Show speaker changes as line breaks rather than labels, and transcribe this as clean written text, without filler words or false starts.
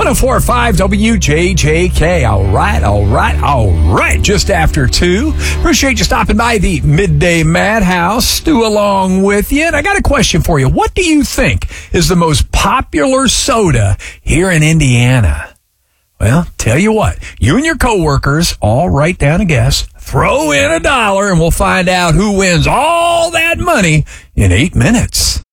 104.5 WJJK. All right. Just after 2. Appreciate you stopping by the Midday Madhouse. Stu along with you. And I got a question for you. What do you think is the most popular soda here in Indiana? Well, tell you what, you and your coworkers all write down a guess, throw in $1, and we'll find out who wins all that money in 8 minutes.